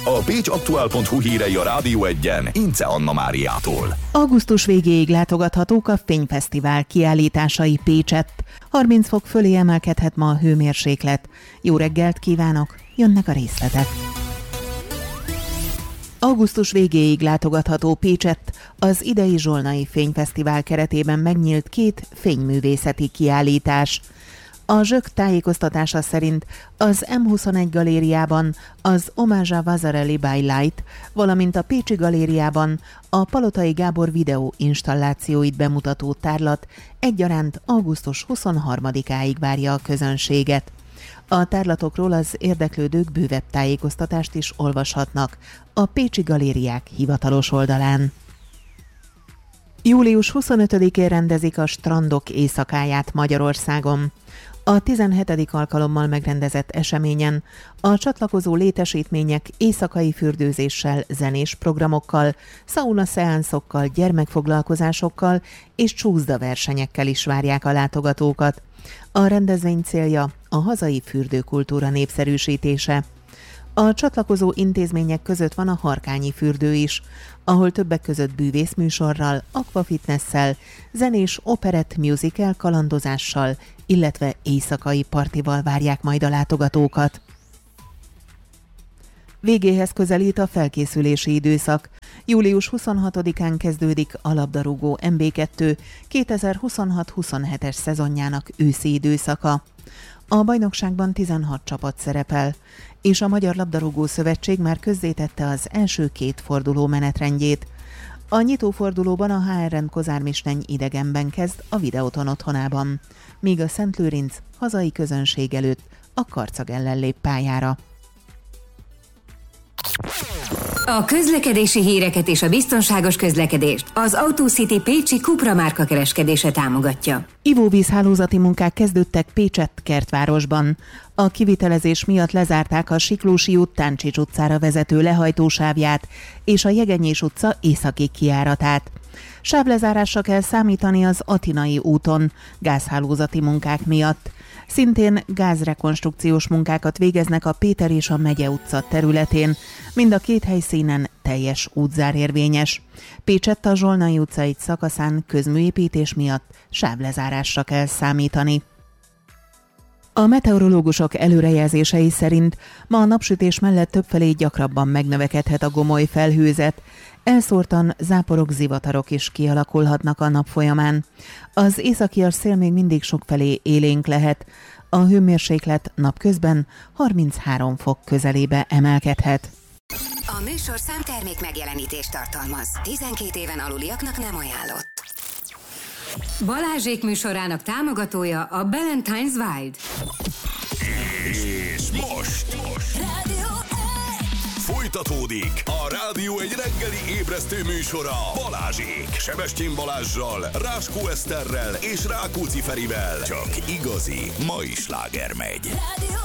A pécsaktuál.hu hírei a Rádió Egyen Ince Anna Máriától. Augusztus végéig látogathatók a Fényfesztivál kiállításai Pécsett. 30 fok fölé emelkedhet ma a hőmérséklet. Jó reggelt kívánok, jönnek a részletek. Augusztus végéig látogatható Pécsett az idei Zsolnai Fényfesztivál keretében megnyílt 2 fényművészeti kiállítás. A Zsök tájékoztatása szerint az M21 galériában az Homage à Vasarely by Light, valamint a Pécsi galériában a Palotai Gábor videó installációit bemutató tárlat egyaránt augusztus 23-áig várja a közönséget. A tárlatokról az érdeklődők bővebb tájékoztatást is olvashatnak a Pécsi galériák hivatalos oldalán. Július 25-én rendezik a Strandok éjszakáját Magyarországon. A 17. alkalommal megrendezett eseményen a csatlakozó létesítmények éjszakai fürdőzéssel, zenés programokkal, szauna szeánszokkal, gyermekfoglalkozásokkal és csúszdaversenyekkel is várják a látogatókat. A rendezvény célja a hazai fürdőkultúra népszerűsítése. A csatlakozó intézmények között van a Harkányi fürdő is, ahol többek között bűvészműsorral, akvafitnesszel, zenés operett musical kalandozással, illetve éjszakai partival várják majd a látogatókat. Végéhez közelít a felkészülési időszak. Július 26-án kezdődik a labdarúgó MB2 2026-27-es szezonjának őszi időszaka. A bajnokságban 16 csapat szerepel, és a Magyar Labdarúgó Szövetség már közzétette az első 2 forduló menetrendjét. A nyitófordulóban a HRN Kozármisteny idegenben kezd a Videoton otthonában, míg a Szentlőrinc hazai közönség előtt a Karcag ellen lép pályára. A közlekedési híreket és a biztonságos közlekedést az AutoCity Pécsi Cupra márka kereskedése támogatja. Ivóvízhálózati munkák kezdődtek Pécsett kertvárosban. A kivitelezés miatt lezárták a Siklósi út Táncsics utcára vezető lehajtósávját és a Jegenyés utca északi kijáratát. Sávlezárásra kell számítani az Atinai úton gázhálózati munkák miatt. Szintén gázrekonstrukciós munkákat végeznek a Péter és a Megye utca területén, mind a 2 helyszínen teljes útzár érvényes. Pécsett a Zsolnai utca egy szakaszán közműépítés miatt sávlezárásra kell számítani. A meteorológusok előrejelzései szerint ma a napsütés mellett többfelé gyakrabban megnövekedhet a gomoly felhőzet, elszórtan záporok, zivatarok is kialakulhatnak a nap folyamán. Az északias szél még mindig sokfelé élénk lehet, a hőmérséklet napközben 33 fok közelébe emelkedhet. A műsorszám termék megjelenítést tartalmaz. 12 éven aluliaknak nem ajánlott. Balázsék műsorának támogatója a Ballantine's Wild. És most folytatódik a Rádió egy reggeli ébresztő műsora Balázsék. Sebestyén Balázssal, Ráskó Eszterrel és Rákóczi Ferivel. Csak igazi mai sláger megy.